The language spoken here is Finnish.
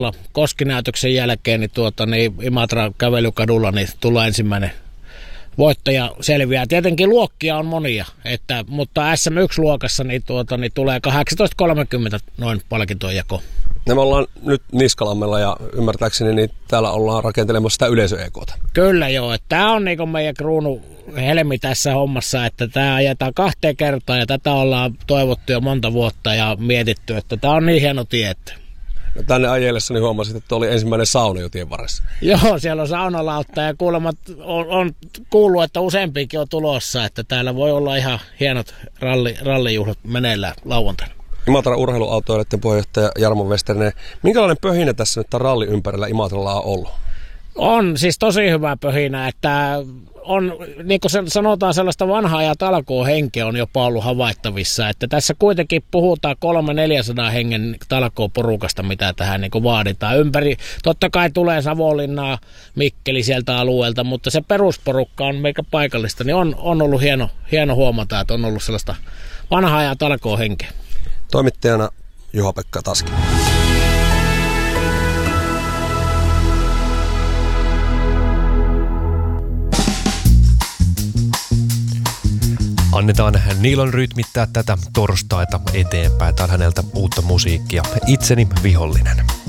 Koskinäytöksen jälkeen niin Imatran kävelykadulla niin tulee ensimmäinen voittaja selviää. Tietenkin luokkia on monia, mutta SM1-luokassa niin tulee 18.30 noin palkintojako. Me ollaan nyt Niskalammella ja ymmärtääkseni niin täällä ollaan rakentelemassa sitä yleisöekota. Kyllä joo, että tämä on niin meidän kruunu helmi tässä hommassa, että tämä ajetaan 2 kertaa ja tätä ollaan toivottu jo monta vuotta ja mietitty, että tämä on niin hieno tie. No, tänne ajellessa niin huomasit, että oli ensimmäinen sauna jo tien varressa. Joo, siellä on saunalautta ja kuulemma on kuullut, että useampikin on tulossa, että täällä voi olla ihan hienot rallijuhlat meneillään lauantaina. Imatran urheiluautoilijoiden puheenjohtaja Jarmo Westerinen. Minkälainen pöhinä tässä nyt tämän ralli ympärillä Imatralla on ollut? On siis tosi hyvä pöhinä, että on, niin kuin sanotaan, sellaista vanhaa ja talkoohenkeä on jopa ollut havaittavissa, että tässä kuitenkin puhutaan 300-400 hengen talkooporukasta, mitä tähän niin kuin vaaditaan. Ympäri, totta kai tulee Savonlinnaa, Mikkeli sieltä alueelta, mutta se perusporukka on meikä paikallista, niin on ollut hieno huomata, että on ollut sellaista vanhaa ja talkoohenkeä. Toimittajana Juha-Pekka Taski. Annetaan Niilon rytmittää tätä torstaita eteenpäin. Tää on häneltä uutta musiikkia. Itseni vihollinen.